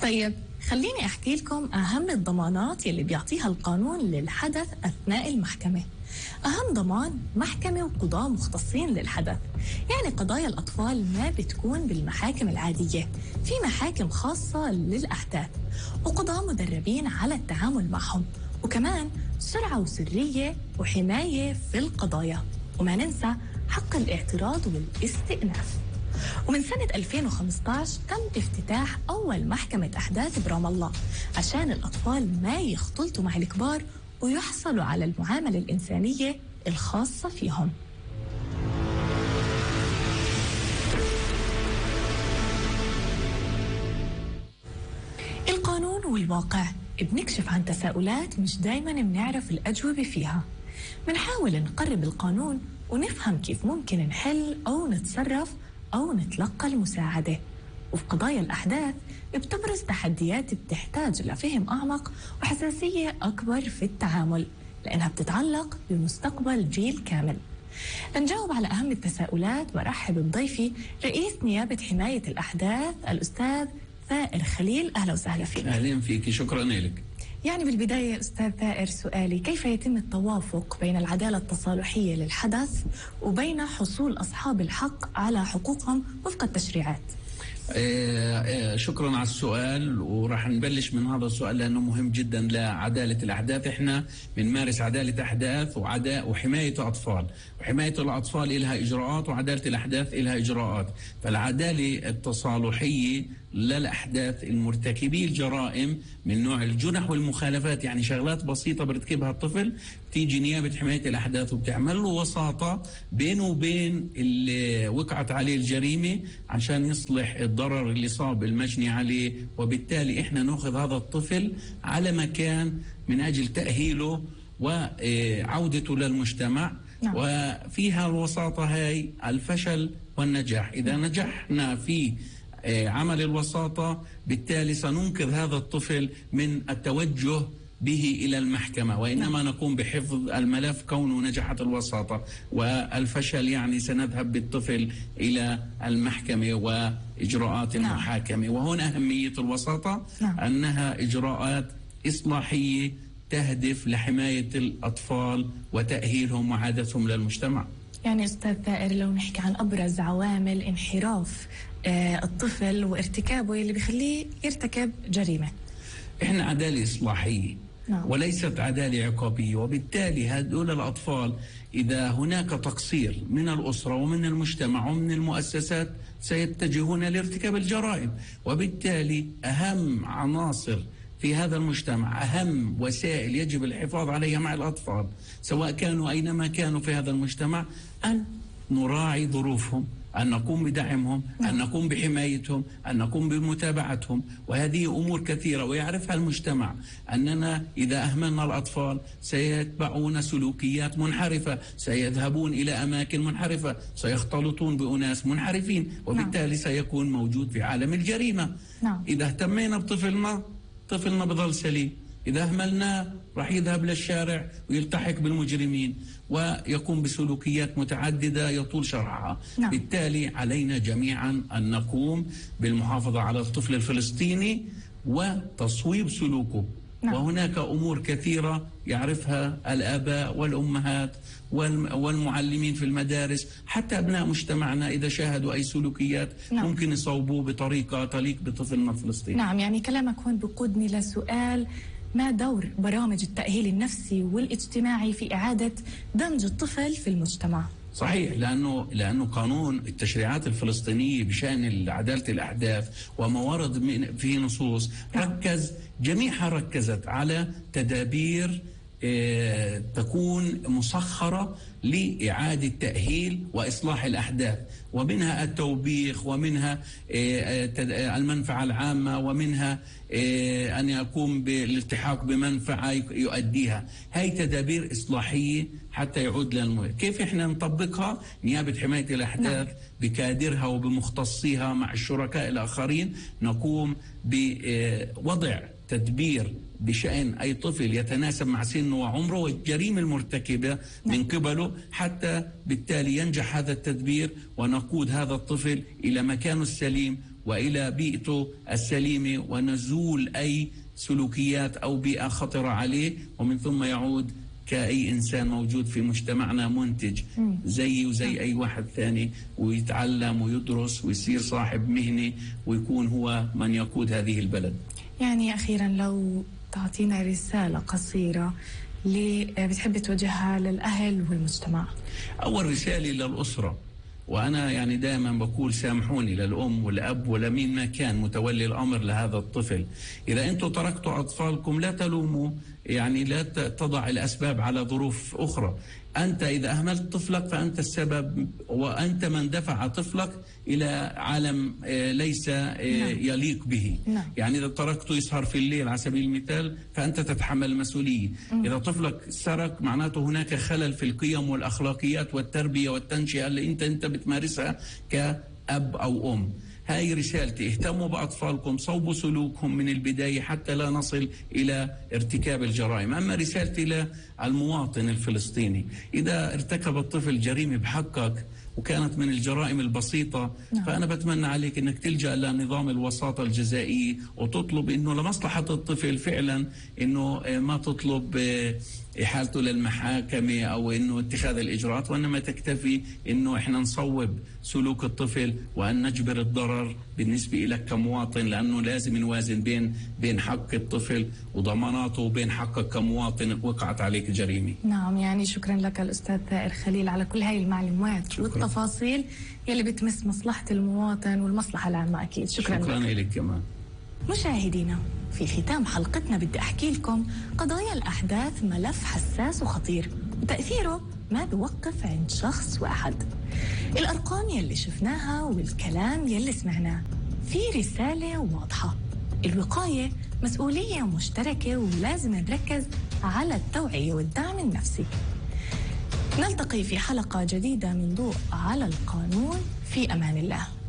طيب خليني أحكي لكم أهم الضمانات يلي بيعطيها القانون للحدث أثناء المحكمة. أهم ضمان محكمة وقضاة مختصين للحدث. يعني قضايا الأطفال ما بتكون بالمحاكم العادية، في محاكم خاصة للأحداث وقضاة مدربين على التعامل معهم، وكمان سرعة وسرية وحماية في القضايا. وما ننسى حق الاعتراض والاستئناف. ومن سنة 2015 تم افتتاح أول محكمة أحداث برام الله عشان الأطفال ما يختلطوا مع الكبار ويحصلوا على المعاملة الإنسانية الخاصة فيهم. القانون والواقع بنكشف عن تساؤلات مش دايما بنعرف الأجوبة فيها. بنحاول نقرب القانون ونفهم كيف ممكن نحل أو نتصرف أو نتلقى المساعدة. وفي قضايا الأحداث بتبرز تحديات بتحتاج لفهم أعمق وحساسية أكبر في التعامل، لأنها بتتعلق بمستقبل جيل كامل. لنجاوب على أهم التساؤلات برحب بضيفي رئيس نيابة حماية الأحداث الأستاذ ثائر خليل. أهلا وسهلا فيك. أهلا فيك، شكرا لك. يعني بالبداية أستاذ ثائر سؤالي، كيف يتم التوافق بين العدالة التصالحية للحدث وبين حصول أصحاب الحق على حقوقهم وفق التشريعات؟ شكرا على السؤال، وراح نبلش من هذا السؤال لأنه مهم جدا لعدالة الأحداث. احنا بنمارس عدالة أحداث وحماية أطفال، وحماية الأطفال إلها إجراءات وعدالة الأحداث إلها إجراءات. فالعدالة التصالحية للأحداث المرتكبي الجرائم من نوع الجنح والمخالفات، يعني شغلات بسيطة برتكبها الطفل، تيجي نيابة حماية الأحداث وبتعمل له وساطة بينه وبين اللي وقعت عليه الجريمة عشان يصلح الضرر اللي صاب المجني عليه. وبالتالي إحنا نأخذ هذا الطفل على مكان من أجل تأهيله وعودته للمجتمع. وفيها الوساطة هاي الفشل والنجاح. إذا نجحنا في عمل الوساطة بالتالي سننقذ هذا الطفل من التوجه به إلى المحكمة، وإنما نقوم بحفظ الملف كونه نجحت الوساطة. والفشل يعني سنذهب بالطفل إلى المحكمة وإجراءات المحاكمة. وهنا أهمية الوساطة، أنها إجراءات إصلاحية تهدف لحماية الأطفال وتأهيلهم وعادتهم للمجتمع. يعني أستاذ ثائر، لو نحكي عن أبرز عوامل انحراف الطفل وارتكابه اللي بيخليه يرتكب جريمة. إحنا عدالة إصلاحية وليست عدالة عقابية. وبالتالي هؤلاء الأطفال إذا هناك تقصير من الأسرة ومن المجتمع ومن المؤسسات سيتجهون لارتكاب الجرائم. وبالتالي أهم عناصر في هذا المجتمع، أهم وسائل يجب الحفاظ عليها مع الأطفال سواء كانوا أينما كانوا في هذا المجتمع، أن نراعي ظروفهم، أن نقوم بدعمهم، أن نقوم بحمايتهم، أن نقوم بمتابعتهم. وهذه أمور كثيرة ويعرفها المجتمع، أننا إذا أهملنا الأطفال سيتبعون سلوكيات منحرفة، سيذهبون إلى أماكن منحرفة، سيختلطون بأناس منحرفين، وبالتالي سيكون موجود في عالم الجريمة. إذا اهتمينا بطفلنا، طفلنا بظل سليم. إذا أهملناه راح يذهب للشارع ويلتحق بالمجرمين ويقوم بسلوكيات متعددة يطول شرحها. بالتالي علينا جميعا أن نقوم بالمحافظة على الطفل الفلسطيني وتصويب سلوكه. وهناك أمور كثيرة يعرفها الآباء والأمهات والمعلمين في المدارس، حتى أبناء مجتمعنا إذا شاهدوا أي سلوكيات ممكن يصوبوه بطريقة تليق بطفلنا الفلسطيني. يعني كلامك هون بقودني لسؤال: ما دور برامج التأهيل النفسي والاجتماعي في إعادة دمج الطفل في المجتمع؟ صحيح، لأنه قانون التشريعات الفلسطينية بشأن عدالة الأحداث وما ورد فيه نصوص جميعها ركزت على تدابير تكون مسخرة لإعادة تأهيل وإصلاح الأحداث، ومنها التوبيخ، ومنها المنفعة العامة، ومنها أن يقوم بالالتحاق بمنفعة يؤديها. هاي تدابير إصلاحية حتى يعود كيف إحنا نطبقها؟ نيابة حماية الأحداث بكادرها وبمختصيها مع الشركاء الآخرين نقوم بوضع تدبير بشأن أي طفل يتناسب مع سنه وعمره والجريمة المرتكبة من قبله، حتى بالتالي ينجح هذا التدبير ونقود هذا الطفل إلى مكانه السليم وإلى بيئته السليمة ونزول أي سلوكيات أو بيئة خطرة عليه، ومن ثم يعود كأي إنسان موجود في مجتمعنا منتج زي وزي أي واحد ثاني، ويتعلم ويدرس ويصير صاحب مهنة ويكون هو من يقود هذه البلد. يعني أخيرا لو تعطينا رسالة قصيرة اللي بتحب توجهها للأهل والمجتمع. أول رسالة للأسرة، وأنا يعني دائما بقول سامحوني للأم والأب ولمين ما كان متولي الأمر لهذا الطفل، إذا أنتم تركتوا أطفالكم لا تلوموا، يعني لا تضع الأسباب على ظروف أخرى. أنت إذا أهملت طفلك فأنت السبب، وأنت من دفع طفلك إلى عالم ليس يليق به. يعني إذا تركته يسهر في الليل على سبيل المثال فأنت تتحمل المسؤولية. إذا طفلك سرق معناته هناك خلل في القيم والأخلاقيات والتربية والتنشئة اللي أنت بتمارسها كأب أو أم. هاي رسالتي، اهتموا بأطفالكم، صوبوا سلوكهم من البداية حتى لا نصل إلى ارتكاب الجرائم. أما رسالتي للمواطن الفلسطيني، إذا ارتكب الطفل جريمة بحقك وكانت من الجرائم البسيطة فأنا بتمنى عليك أنك تلجأ لنظام الوساطة الجزائية وتطلب أنه لمصلحة الطفل فعلا أنه ما تطلب إحالته للمحاكمة أو أنه اتخاذ الإجراءات، وإنما تكتفي أنه إحنا نصوب سلوك الطفل وأن نجبر الضرر بالنسبة لك كمواطن، لأنه لازم نوازن بين حق الطفل وضماناته وبين حقك كمواطن وقعت عليك جريمة. نعم، يعني شكرا لك الأستاذ ثائر خليل على كل هاي المعلومات والتفاصيل يلي بتمس مصلحة المواطن والمصلحة العامة. أكيد شكرا لك كمان. مشاهدينا، في ختام حلقتنا بدي أحكي لكم قضايا الأحداث ملف حساس وخطير، وتأثيره ما بيوقف عند شخص واحد. الأرقام يلي شفناها والكلام يلي سمعناه في رسالة واضحة: الوقاية مسؤولية مشتركة ولازم نركز على التوعية والدعم النفسي. نلتقي في حلقة جديدة من ضوء على القانون، في أمان الله.